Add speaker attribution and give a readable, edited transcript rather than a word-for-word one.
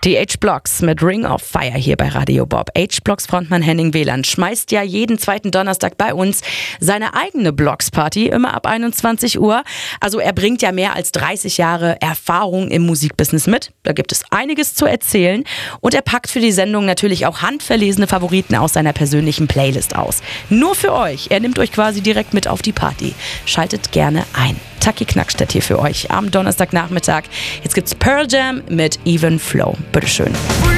Speaker 1: Die H-Blocks mit Ring of Fire hier bei Radio Bob. H-Blocks Frontmann Henning Wieland schmeißt ja jeden zweiten Donnerstag bei uns seine eigene Blocks-Party, immer ab 21 Uhr. Also er bringt ja mehr als 30 Jahre Erfahrung im Musikbusiness mit. Da gibt es einiges zu erzählen. Und er packt für die Sendung natürlich auch handverlesene Favoriten aus seiner persönlichen Playlist aus. Nur für euch. Er nimmt euch quasi direkt mit auf die Party. Schaltet gerne ein. Taki Knackstedt hier für euch am Donnerstagnachmittag. Jetzt gibt's Pearl Jam mit Even Flow. Bitteschön.